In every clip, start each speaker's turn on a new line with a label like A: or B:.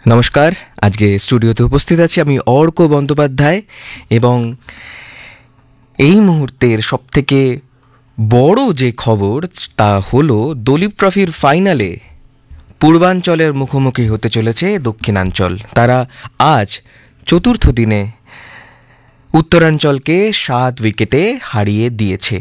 A: নমস্কার, আজকে স্টুডিওতে উপস্থিত আছি আমি অর্ক বন্দ্যোপাধ্যায় এবং এই মুহূর্তের সবথেকে বড় যে খবর তা হলো দলীপ ট্রফির ফাইনালে পূর্বাঞ্চলের মুখোমুখি হতে চলেছে দক্ষিণাঞ্চল। তারা আজ চতুর্থ দিনে উত্তরাঞ্চলকে 7 উইকেটে হারিয়ে দিয়েছে।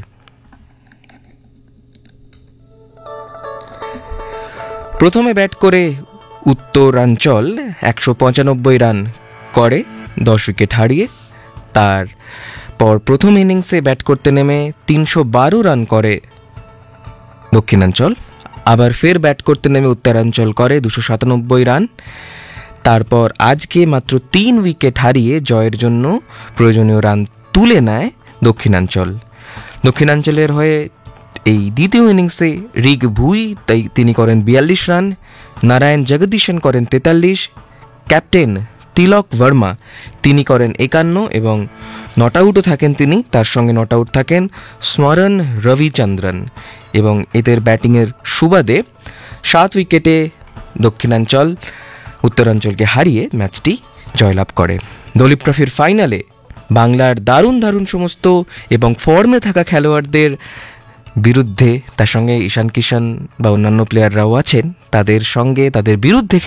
A: প্রথমে ব্যাট করে উত্তরাঞ্চল 195 রান করে 10 উইকেট হারিয়ে। তারপর প্রথম ইনিংসে ব্যাট করতে নেমে 312 রান করে দক্ষিণাঞ্চল। আবার ফের ব্যাট করতে নেমে উত্তরাঞ্চল করে 297 রান। তারপর আজকে মাত্র 3 উইকেট হারিয়ে জয়ের জন্য প্রয়োজনীয় রান তুলে নেয় দক্ষিণাঞ্চল। দক্ষিণাঞ্চলের হয়ে এই দ্বিতীয় ইনিংসে রিক ভুই তিনি করেন 42 রান, নারায়ণ জগদীশন করেন 43, ক্যাপ্টেন তিলক ভার্মা তিনি করেন 51 এবং নট আউটও থাকেন তিনি। তার সঙ্গে নট আউট থাকেন স্মরণ রবিচন্দ্রন এবং এদের ব্যাটিংয়ের সুবাদে 7 উইকেটে দক্ষিণাঞ্চল উত্তরাঞ্চলকে হারিয়ে ম্যাচটি জয়লাভ করে। দলীপ ট্রফির ফাইনালে বাংলার দারুণ দারুণ সমস্ত এবং ফর্মে থাকা খেলোয়াড়দের বিরুদ্ধে, তার সঙ্গে ঈশান কিষান বা অন্যান্য প্লেয়াররাও আছেন, তাদের সঙ্গে তাদের বিরুদ্ধে